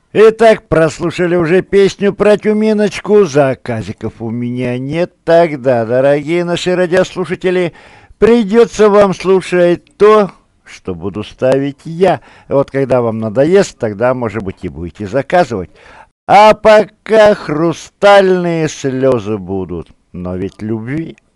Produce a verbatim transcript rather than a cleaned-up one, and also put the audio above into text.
Итак, прослушали уже песню про Тюменочку, заказиков у меня нет. Тогда, дорогие наши радиослушатели, придется вам слушать то, что буду ставить я. Вот когда вам надоест, тогда, может быть, и будете заказывать. А пока хрустальные слезы будут, но ведь любви.